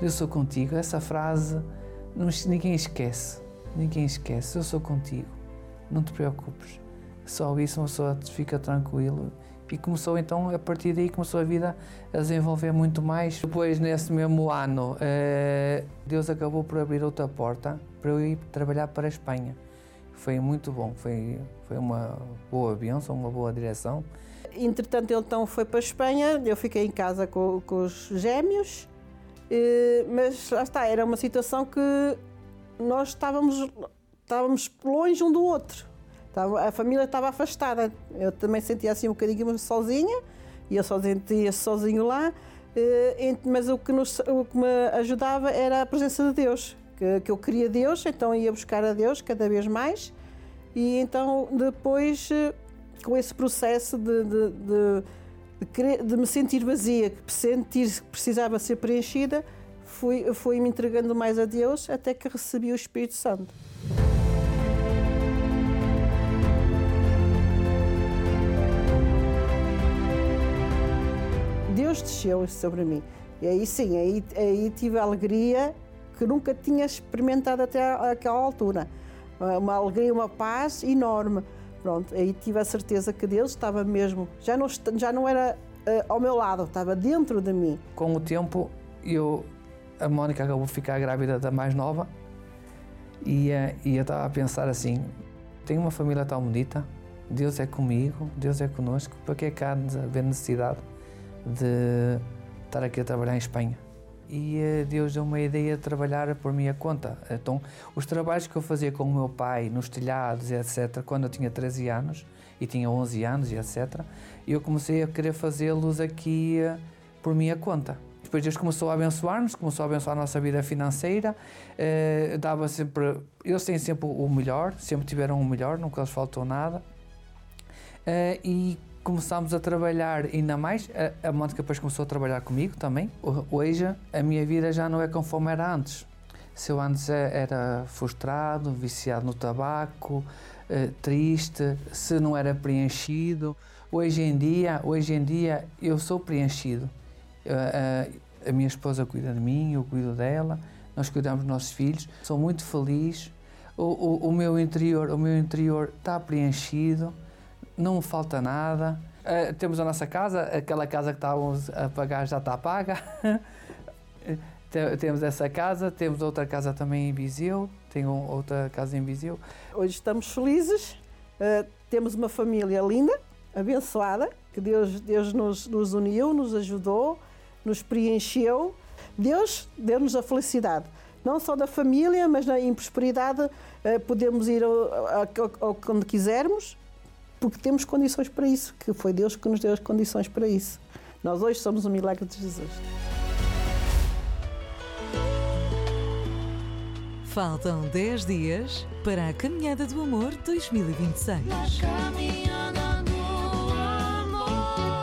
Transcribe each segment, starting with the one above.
Eu sou contigo. Essa frase ninguém esquece. Ninguém esquece. Eu sou contigo. Não te preocupes. Só isso uma pessoa fica tranquilo. E começou então, a partir daí, começou a vida a desenvolver muito mais. Depois, nesse mesmo ano, Deus acabou por abrir outra porta para eu ir trabalhar para a Espanha. Foi muito bom, foi uma boa bênção, uma boa direção. Entretanto, ele então foi para a Espanha, eu fiquei em casa com os gêmeos, mas lá está, era uma situação que nós estávamos longe um do outro. A família estava afastada, eu também sentia assim um bocadinho sozinha, e eu sentia-se sozinho lá, mas o que me ajudava era a presença de Deus, que eu queria Deus, então ia buscar a Deus cada vez mais, e então depois, com esse processo de me sentir vazia, que sentir que precisava ser preenchida, fui me entregando mais a Deus até que recebi o Espírito Santo. Deus desceu sobre mim. E aí sim, aí tive a alegria que nunca tinha experimentado até aquela altura. Uma alegria, uma paz enorme. Pronto, aí tive a certeza que Deus estava mesmo, já não era ao meu lado, estava dentro de mim. Com o tempo, a Mónica acabou de ficar grávida da mais nova e eu estava a pensar assim, tenho uma família tão bonita, Deus é comigo, Deus é connosco, para que é que há de haver necessidade de estar aqui a trabalhar em Espanha? E Deus deu uma ideia de trabalhar por minha conta. Então, os trabalhos que eu fazia com o meu pai, nos telhados, etc., quando eu tinha 13 anos, e tinha 11 anos, e etc., eu comecei a querer fazê-los aqui por minha conta. Depois Deus começou a abençoar-nos, começou a abençoar a nossa vida financeira, eles têm sempre o melhor, sempre tiveram o melhor, nunca lhes faltou nada, e começámos a trabalhar ainda mais. A Mónica depois começou a trabalhar comigo também. Hoje a minha vida já não é conforme era antes. Se eu antes era frustrado, viciado no tabaco, triste, se não era preenchido, hoje em dia eu sou preenchido. A minha esposa cuida de mim, eu cuido dela, nós cuidamos dos nossos filhos, sou muito feliz, o meu interior está preenchido, não me falta nada. Temos a nossa casa, aquela casa que estávamos a pagar já está paga. Temos essa casa, temos outra casa também em Viseu, tenho outra casa em Viseu. Hoje estamos felizes, temos uma família linda, abençoada, que Deus nos uniu, nos ajudou, nos preencheu. Deus deu-nos a felicidade, não só da família, mas em prosperidade, podemos ir onde quisermos, porque temos condições para isso, que foi Deus que nos deu as condições para isso. Nós hoje somos um milagre de Jesus. Faltam 10 dias para a Caminhada do Amor 2026. Caminhada do Amor.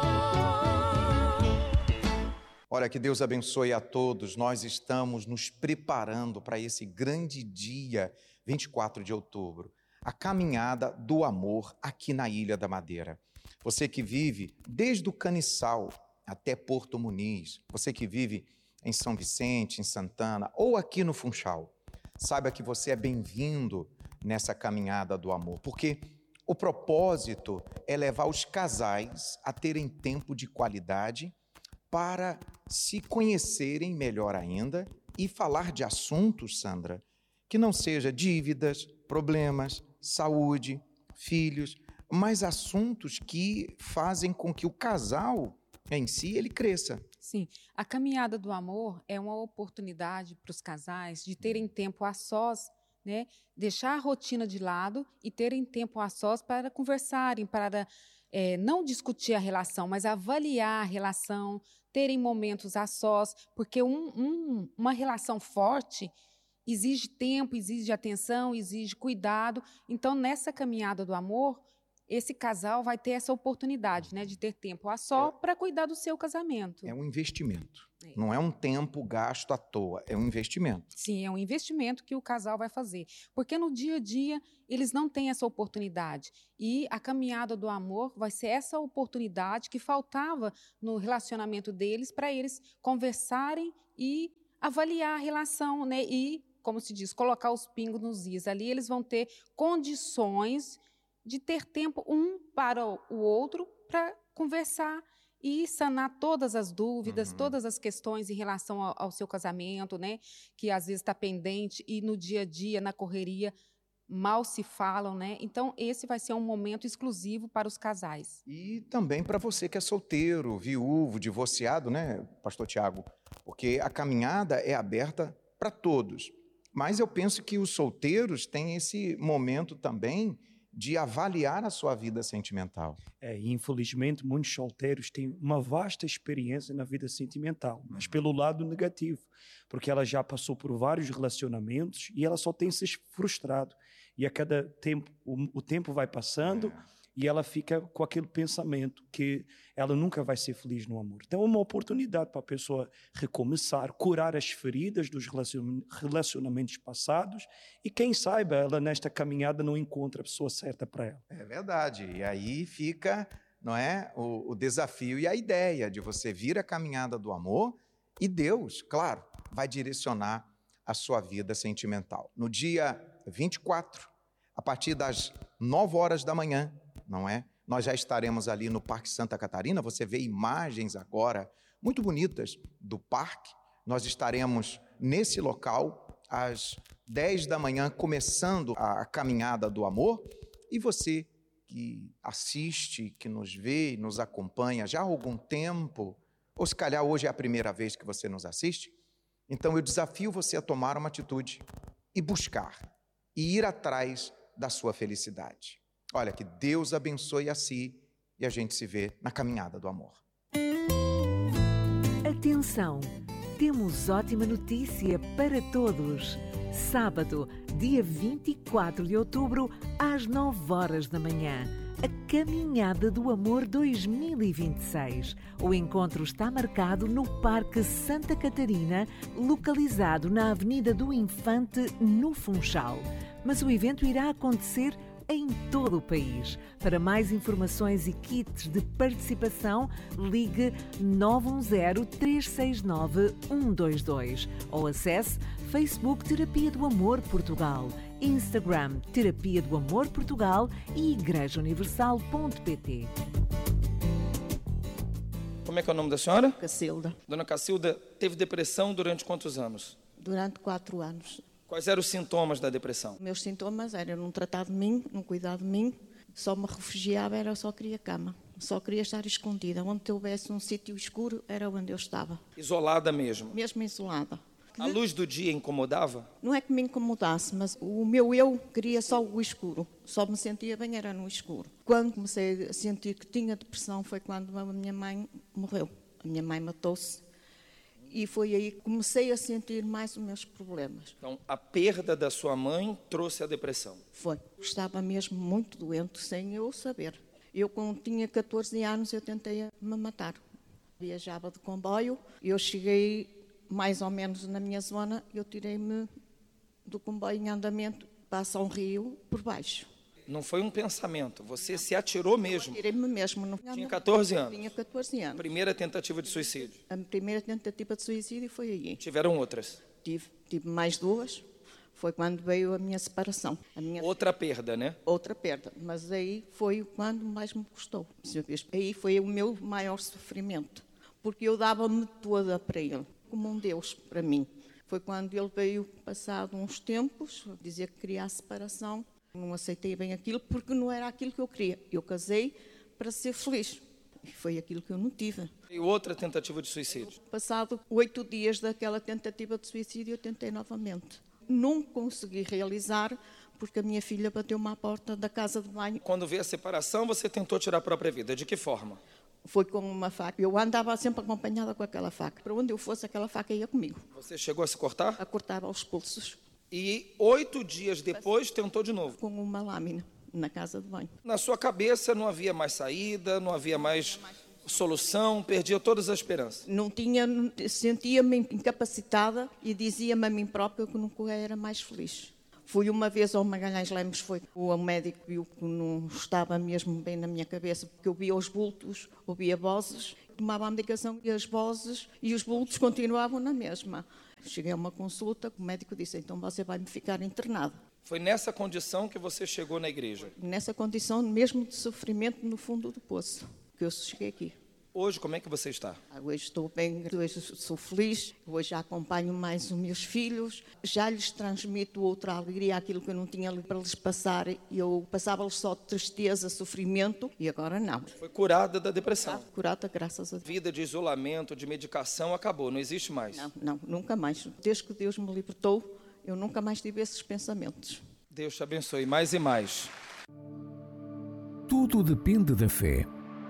Olha, que Deus abençoe a todos. Nós estamos nos preparando para esse grande dia, 24 de outubro. A Caminhada do Amor aqui na Ilha da Madeira. Você que vive desde o Caniçal até Porto Muniz, você que vive em São Vicente, em Santana ou aqui no Funchal, saiba que você é bem-vindo nessa Caminhada do Amor, porque o propósito é levar os casais a terem tempo de qualidade para se conhecerem melhor ainda e falar de assuntos, Sandra, que não seja dívidas, problemas, saúde, filhos, mas assuntos que fazem com que o casal em si ele cresça. Sim, a Caminhada do Amor é uma oportunidade para os casais de terem tempo a sós, né? Deixar a rotina de lado e terem tempo a sós para conversarem, para não discutir a relação, mas avaliar a relação, terem momentos a sós, porque uma relação forte exige tempo, exige atenção, exige cuidado. Então, nessa Caminhada do Amor, esse casal vai ter essa oportunidade, né, de ter tempo a só para cuidar do seu casamento. É um investimento. Não é um tempo gasto à toa, é um investimento. Sim, é um investimento que o casal vai fazer. Porque no dia a dia eles não têm essa oportunidade. E a Caminhada do Amor vai ser essa oportunidade que faltava no relacionamento deles para eles conversarem e avaliar a relação, né? E, como se diz, colocar os pingos nos is. Ali eles vão ter condições de ter tempo um para o outro para conversar e sanar todas as dúvidas, todas as questões em relação ao seu casamento, né? Que às vezes está pendente e no dia a dia, na correria, mal se falam, né? Então, esse vai ser um momento exclusivo para os casais. E também para você que é solteiro, viúvo, divorciado, né, pastor Tiago? Porque a caminhada é aberta para todos. Mas eu penso que os solteiros têm esse momento também de avaliar a sua vida sentimental. E infelizmente, muitos solteiros têm uma vasta experiência na vida sentimental, mas pelo lado negativo, porque ela já passou por vários relacionamentos e ela só tem se frustrado. E a cada tempo, o tempo vai passando e ela fica com aquele pensamento que ela nunca vai ser feliz no amor. Então é uma oportunidade para a pessoa recomeçar, curar as feridas dos relacionamentos passados e quem sabe ela nesta caminhada não encontra a pessoa certa para ela. É verdade. E aí fica, não é, o desafio e a ideia de você vir a caminhada do amor e Deus, claro, vai direcionar a sua vida sentimental. No dia 24, a partir das 9 horas da manhã, não é? Nós já estaremos ali no Parque Santa Catarina, você vê imagens agora muito bonitas do parque. Nós estaremos nesse local às 10 da manhã, começando a caminhada do amor. E você que assiste, que nos vê, nos acompanha já há algum tempo, ou se calhar hoje é a primeira vez que você nos assiste, então eu desafio você a tomar uma atitude e buscar, e ir atrás da sua felicidade. Olha, que Deus abençoe a si e a gente se vê na caminhada do amor. Atenção! Temos ótima notícia para todos. Sábado, dia 24 de outubro, às 9 horas da manhã. A Caminhada do Amor 2026. O encontro está marcado no Parque Santa Catarina, localizado na Avenida do Infante, no Funchal. Mas o evento irá acontecer em todo o país. Para mais informações e kits de participação, ligue 910-369-122 ou acesse Facebook Terapia do Amor Portugal, Instagram Terapia do Amor Portugal e igrejauniversal.pt. Como é que é o nome da senhora? Cacilda. Dona Cacilda, teve depressão durante quantos anos? Durante 4 anos. Quais eram os sintomas da depressão? Meus sintomas eram não tratar de mim, não cuidar de mim, só me refugiava, só queria cama, só queria estar escondida. Onde houvesse um sítio escuro, era onde eu estava. Isolada mesmo? Mesmo isolada. A luz do dia incomodava? Não é que me incomodasse, mas o meu eu queria só o escuro. Só me sentia bem, era no escuro. Quando comecei a sentir que tinha depressão foi quando a minha mãe morreu. A minha mãe matou-se. E foi aí que comecei a sentir mais os meus problemas. Então, a perda da sua mãe trouxe a depressão? Foi. Estava mesmo muito doente, sem eu saber. Eu, quando tinha 14 anos, eu tentei me matar. Viajava de comboio, eu cheguei mais ou menos na minha zona, eu tirei-me do comboio em andamento, passa um rio por baixo. Não foi um pensamento, você se atirou mesmo? Tirei-me mesmo. Não... Tinha 14 anos? Tinha 14 anos. Primeira tentativa de suicídio? A primeira tentativa de suicídio foi aí. Tiveram outras? Tive mais 2. Foi quando veio a minha separação. Outra perda, né? Outra perda. Mas aí foi quando mais me custou. Aí foi o meu maior sofrimento. Porque eu dava-me toda para ele, como um Deus para mim. Foi quando ele veio, passado uns tempos, dizer que queria a separação. Não aceitei bem aquilo porque não era aquilo que eu queria. Eu casei para ser feliz. E foi aquilo que eu não tive. E outra tentativa de suicídio? Passado 8 dias daquela tentativa de suicídio, eu tentei novamente. Não consegui realizar porque a minha filha bateu-me à porta da casa de banho. Quando veio a separação, você tentou tirar a própria vida. De que forma? Foi com uma faca. Eu andava sempre acompanhada com aquela faca. Para onde eu fosse, aquela faca ia comigo. Você chegou a se cortar? A cortar aos pulsos. E 8 dias depois tentou de novo? Com uma lâmina na casa de banho. Na sua cabeça não havia mais saída, não havia mais solução, perdia todas as esperanças? Não tinha, sentia-me incapacitada e dizia-me a mim própria que nunca era mais feliz. Fui uma vez ao Magalhães Lemos, foi o médico viu que não estava mesmo bem na minha cabeça, porque eu via os bultos, ouvia vozes, tomava a medicação e as vozes e os bultos continuavam na mesma. Cheguei a uma consulta, o médico disse, então você vai me ficar internado. Foi nessa condição que você chegou na igreja? Nessa condição mesmo de sofrimento no fundo do poço, que eu cheguei aqui. Hoje, como é que você está? Hoje estou bem, hoje sou feliz, hoje já acompanho mais os meus filhos, já lhes transmito outra alegria, aquilo que eu não tinha para lhes passar. Eu passava-lhes só tristeza, sofrimento, e agora não. Foi curada da depressão? Curada, graças a Deus. Vida de isolamento, de medicação acabou, não existe mais? Não, nunca mais. Desde que Deus me libertou, eu nunca mais tive esses pensamentos. Deus te abençoe mais e mais. Tudo depende da fé.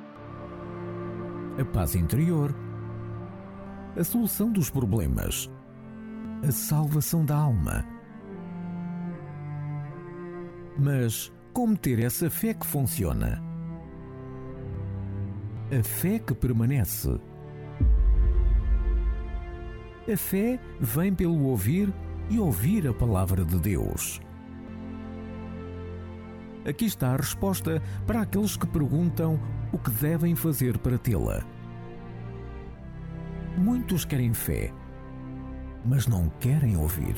A paz interior, a solução dos problemas, a salvação da alma. Mas como ter essa fé que funciona? A fé que permanece. A fé vem pelo ouvir e ouvir a palavra de Deus. Aqui está a resposta para aqueles que perguntam o que devem fazer para tê-la. Muitos querem fé, mas não querem ouvir.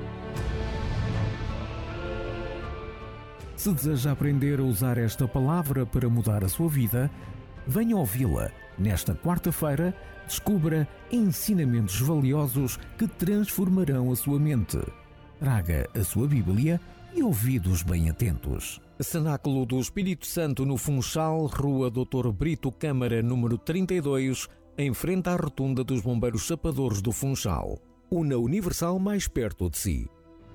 Se deseja aprender a usar esta palavra para mudar a sua vida, venha ouvi-la. Nesta quarta-feira, descubra ensinamentos valiosos que transformarão a sua mente. Traga a sua Bíblia e ouvidos bem atentos. Cenáculo do Espírito Santo no Funchal, Rua Dr. Brito Câmara, número 32, em frente à rotunda dos Bombeiros Chapadores do Funchal. Una Universal mais perto de si.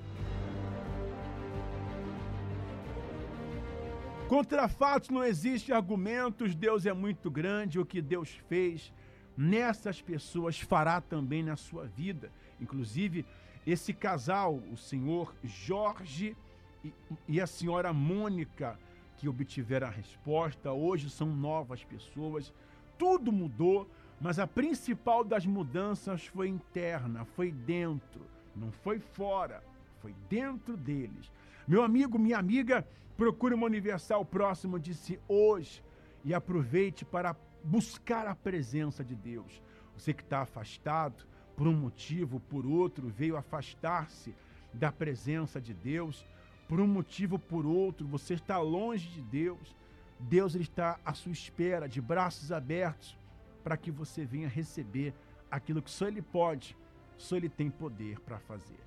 Contra fatos não existe argumentos, Deus é muito grande, o que Deus fez nessas pessoas fará também na sua vida. Inclusive, esse casal, o senhor Jorge e a senhora Mônica, que obtiveram a resposta, hoje são novas pessoas, tudo mudou, mas a principal das mudanças foi interna, foi dentro, não foi fora, foi dentro deles. Meu amigo, minha amiga, procure uma Universal próximo de si hoje e aproveite para buscar a presença de Deus. Você que está afastado, por um motivo, por outro, veio afastar-se da presença de Deus, por um motivo ou por outro, você está longe de Deus. Deus ele está à sua espera, de braços abertos, para que você venha receber aquilo que só Ele pode, só Ele tem poder para fazer.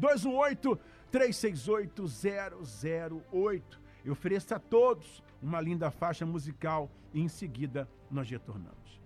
218-368-008. Eu ofereço a todos uma linda faixa musical e em seguida nós retornamos.